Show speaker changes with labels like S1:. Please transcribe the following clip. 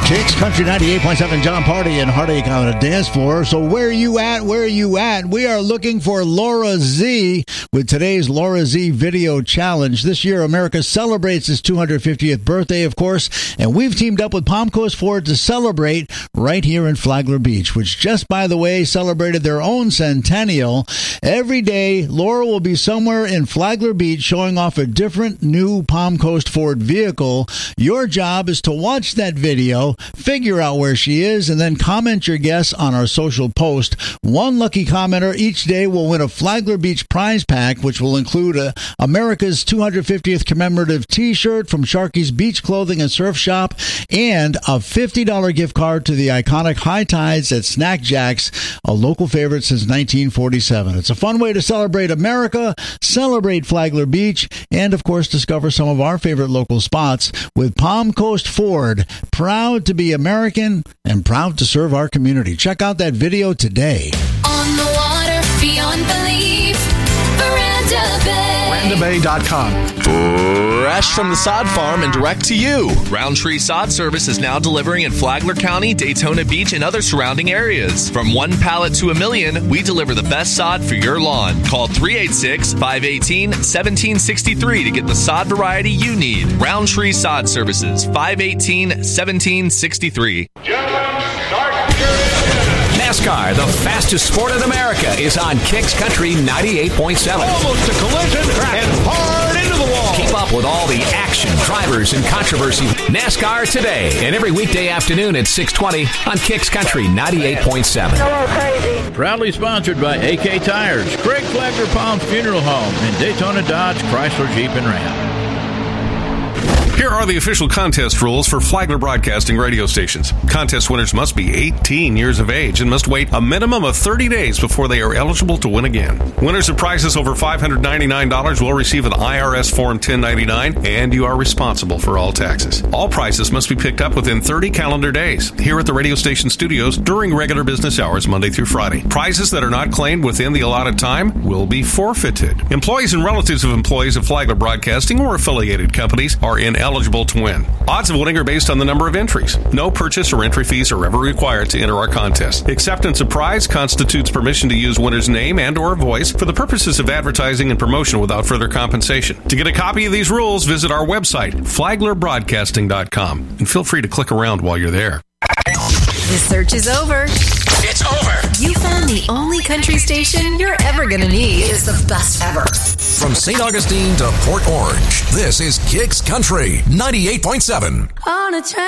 S1: Kicks Country 98.7, John Party and Heartache on a dance floor. So where you at? Where are you at? We are looking for Laura Z with today's Laura Z video challenge. This year, America celebrates its 250th birthday, of course, and we've teamed up with Palm Coast Ford to celebrate right here in Flagler Beach, which just, by the way, celebrated their own centennial. Every day, Laura will be somewhere in Flagler Beach showing off a different new Palm Coast Ford vehicle. Your job is to watch that video, figure out where she is, and then comment your guess on our social post. One lucky commenter each day will win a Flagler Beach prize pack, which will include America's 250th commemorative t-shirt from Sharky's Beach Clothing and Surf Shop and a $50 gift card to the iconic High Tides at Snack Jack's, a local favorite since 1947. It's a fun way to celebrate America, celebrate Flagler Beach, and, of course, discover some of our favorite local spots with Palm Coast Ford, proud to be American and proud to serve our community. Check out that video today.
S2: On the water, beyond belief, Veranda Bay.
S3: VerandaBay.com.
S4: Fresh from the sod farm and direct to you. Roundtree Sod Service is now delivering in Flagler County, Daytona Beach, and other surrounding areas. From one pallet to a million, we deliver the best sod for your lawn. Call 386-518-1763 to get the sod variety you need. Roundtree Sod Services, 518-1763.
S5: NASCAR, the fastest sport in America, is on Kicks Country 98.7.
S3: Almost a collision and hard into the wall.
S5: Keep up with all the action, drivers, and controversy. NASCAR Today, and every weekday afternoon at 6:20 on Kicks Country 98.7.
S6: Hello, crazy.
S7: Proudly sponsored by AK Tires, Craig Flagler Palms Funeral Home, and Daytona Dodge, Chrysler, Jeep, and Ram.
S8: Here are the official contest rules for Flagler Broadcasting radio stations. Contest winners must be 18 years of age and must wait a minimum of 30 days before they are eligible to win again. Winners of prizes over $599 will receive an IRS Form 1099, and you are responsible for all taxes. All prizes must be picked up within 30 calendar days here at the radio station studios during regular business hours Monday through Friday. Prizes that are not claimed within the allotted time will be forfeited. Employees and relatives of employees of Flagler Broadcasting or affiliated companies are ineligible to win. Odds of winning are based on the number of entries. No purchase or entry fees are ever required to enter our contest. Acceptance of prize constitutes permission to use winner's name and or voice for the purposes of advertising and promotion without further compensation. To get a copy of these rules, visit our website, flaglerbroadcasting.com, and feel free to click around while you're there.
S2: The search is over.
S5: It's over.
S2: You found the only country station you're ever going to need.
S9: Is the best ever.
S10: From St. Augustine to Port Orange, this is Kicks Country 98.7.
S2: On a train.